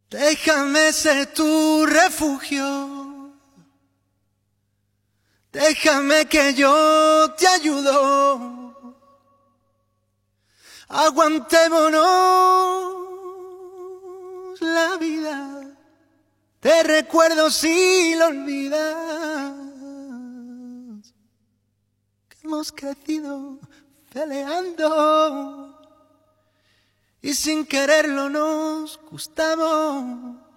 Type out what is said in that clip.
Déjame ser tu refugio, déjame que yo te ayudo. Aguantémonos la vida, te recuerdo si lo olvidas, que hemos crecido peleando y sin quererlo nos gustamos.